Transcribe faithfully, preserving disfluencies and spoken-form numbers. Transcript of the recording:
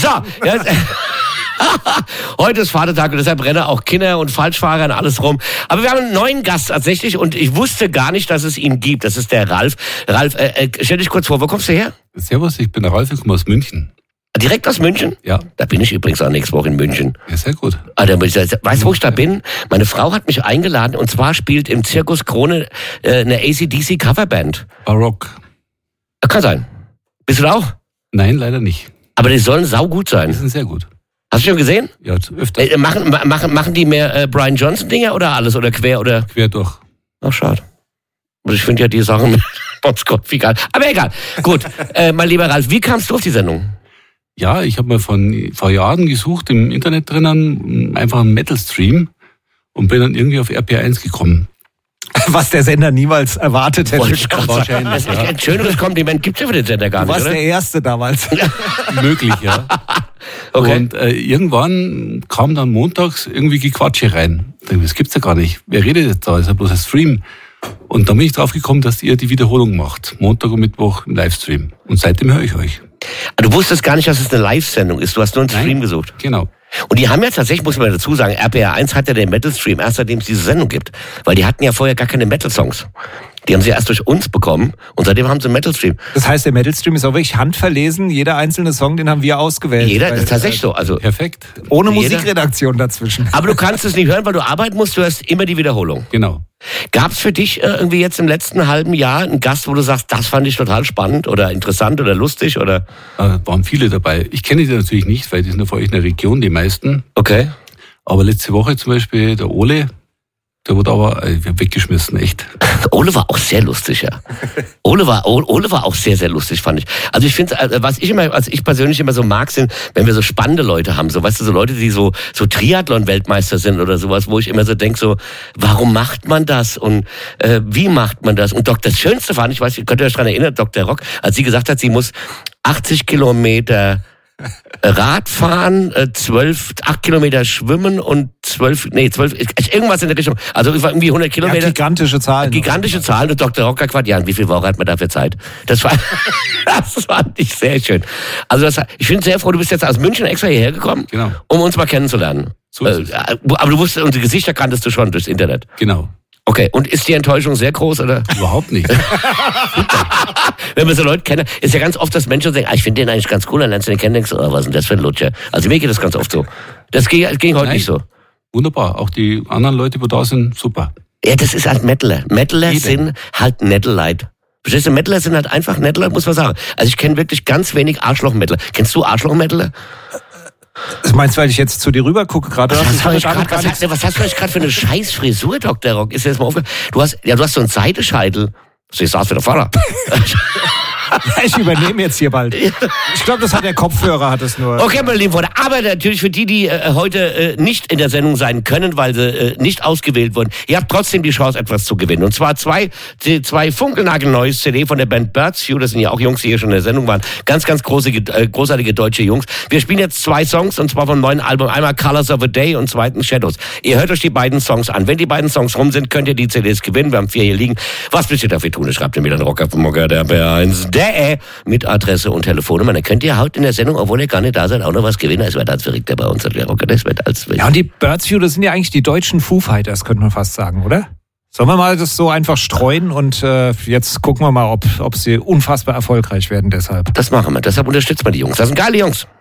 So, jetzt, heute ist Vatertag und deshalb rennen auch Kinder und Falschfahrer und alles rum. Aber wir haben einen neuen Gast tatsächlich und ich wusste gar nicht, dass es ihn gibt. Das ist der Ralf. Ralf, äh, äh, stell dich kurz vor, wo kommst du her? Servus, ich bin der Ralf, ich komme aus München. Direkt aus München? Ja. Da bin ich übrigens auch nächste Woche in München. Ja, sehr gut. Also, weißt du, wo ich da bin? Meine Frau hat mich eingeladen und zwar spielt im Zirkus Krone äh, eine A C D C Coverband. Barock. Kann sein. Bist du da auch? Nein, leider nicht. Aber die sollen saugut sein. Die sind sehr gut. Hast du schon gesehen? Ja, öfter. Äh, machen, machen, machen die mehr äh, Brian Johnson-Dinger oder alles? Oder quer? Oder? Quer durch. Ach, schade. Und ich finde ja die Sachen mit Bon Scott egal. Aber egal. Gut, äh, mein lieber Ralf, wie kamst du auf die Sendung? Ja, ich habe mal von, vor Jahren gesucht im Internet drinnen, einfach einen Metal-Stream und bin dann irgendwie auf R P eins gekommen. Was der Sender niemals erwartet hätte. Wahrscheinlich. Das ist echt ein schöneres Kompliment. Gibt's ja für den Sender gar Du nicht, warst oder? der Erste damals. Möglich, ja. Okay. Und äh, irgendwann kam dann montags irgendwie Gequatsche rein. Das gibt's ja gar nicht. Wer redet jetzt da? Das ist ja bloß ein Stream. Und dann bin ich drauf gekommen, dass ihr die Wiederholung macht. Montag und Mittwoch im Livestream. Und seitdem höre ich euch. Du wusstest gar nicht, dass es eine Live-Sendung ist. Du hast nur einen Stream Nein, gesucht. Genau. Und die haben ja tatsächlich, muss man dazu sagen, R P R eins hat ja den Metal-Stream erst seitdem es diese Sendung gibt. Weil die hatten ja vorher gar keine Metal-Songs. Die haben sie erst durch uns bekommen und seitdem haben sie einen Metal-Stream. Das heißt, der Metal-Stream ist auch wirklich handverlesen. Jeder einzelne Song, den haben wir ausgewählt. Jeder, das Weil, ist tatsächlich so. Also, Perfekt. ohne jeder- Musikredaktion dazwischen. aber du kannst es nicht hören, weil du arbeiten musst. Du hörst immer die Wiederholung. Genau. Gab es für dich äh, irgendwie jetzt im letzten halben Jahr einen Gast, wo du sagst, das fand ich total spannend oder interessant oder lustig oder? Äh, waren viele dabei. Ich kenne die natürlich nicht, weil die sind ja vor euch in der Region, die meisten. Okay. Aber letzte Woche zum Beispiel der Ole, der wurde aber äh, weggeschmissen, echt. Ole war auch sehr lustig, ja. Ole war, Ole war auch sehr, sehr lustig, fand ich. Also ich finde, was ich immer, was ich persönlich immer so mag, sind, wenn wir so spannende Leute haben, so, weißt du, so Leute, die so, so Triathlon-Weltmeister sind oder sowas, wo ich immer so denke, so, warum macht man das und äh, wie macht man das? Und Doc, das Schönste fand ich, weiß, ich könnt ihr euch daran erinnern, Doktor Rock, als sie gesagt hat, sie muss achtzig Kilometer Radfahren, zwölf, acht Kilometer schwimmen und zwölf, nee, zwölf, irgendwas in der Richtung. Also irgendwie hundert Kilometer. Ja, gigantische Zahlen. Gigantische Zahlen und Doktor Rocker quatscht, ja, wie viel Woche hat man dafür Zeit? Das war, das fand ich sehr schön. Also das, ich bin sehr froh, du bist jetzt aus München extra hierher gekommen, Genau. um uns mal kennenzulernen. So ist es. Äh, aber du wusstest, unsere Gesichter kanntest du schon durchs Internet. Genau. Okay, und ist die Enttäuschung sehr groß, oder? Überhaupt nicht. Wenn man so Leute kennt, ist ja ganz oft, dass Menschen sagen, ah, ich finde den eigentlich ganz cool, dann lernst du den kennen, denkst du, oh, was ist denn das für ein Lutscher? Also mir geht das ganz oft so. Das ging, das ging heute Nein. nicht so. Wunderbar. Auch die anderen Leute, die da sind, super. Ja, das ist halt Metaler. Metaler Eben. sind halt nette Leute. Verstehst du, Metaler sind halt einfach nette Leute, muss man sagen. Also ich kenne wirklich ganz wenig Arschloch-Metaler. Kennst du Arschloch-Metaler? Das meinst du, weil ich jetzt zu dir rüber gucke gerade? Was, hast hast, du du damit grad, gar was, nichts- hast, was hast du eigentlich gerade für eine scheiß Frisur, Doktor Rock? Ist dir das mal aufgefallen? Du hast, ja, du hast so einen Seidescheitel. Sie saß wieder Vater. Ich übernehme jetzt hier bald. Ich glaube, das hat der Kopfhörer, hat es nur. Okay, meine lieben Freunde, aber natürlich für die, die äh, heute äh, nicht in der Sendung sein können, weil sie äh, nicht ausgewählt wurden, ihr habt trotzdem die Chance, etwas zu gewinnen. Und zwar zwei, die, zwei funkelnagelneues C D von der Band Birdsview, das sind ja auch Jungs, die hier schon in der Sendung waren. Ganz, ganz große, äh, großartige deutsche Jungs. Wir spielen jetzt zwei Songs, und zwar vom neuen Album. Einmal Colors of a Day und zweitens Shadows. Ihr hört euch die beiden Songs an. Wenn die beiden Songs rum sind, könnt ihr die C Ds gewinnen. Wir haben vier hier liegen. Was müsst ihr dafür tun? Schreibt ihr mir dann Rocker vom Mocker der B eins der mit Adresse und Telefonnummer. Dann könnt ihr heute in der Sendung, obwohl ihr gar nicht da seid, auch noch was gewinnen. Es wird als verrückter bei uns. Der Rocker, das wird als Ja, und die Birdsview, das sind ja eigentlich die deutschen Foo Fighters, könnte man fast sagen, oder? Sollen wir mal das so einfach streuen und äh, jetzt gucken wir mal, ob, ob sie unfassbar erfolgreich werden deshalb. Das machen wir. Deshalb unterstützt man die Jungs. Das sind geile Jungs.